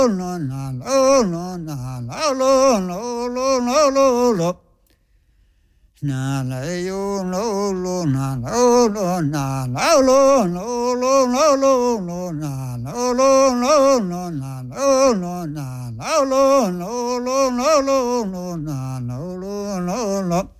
no na lo no na lo no lo no lo lo na la yo no lo na lo na lo no lo no lo no na lo no no na lo no na lo no lo no lo no na lo no lo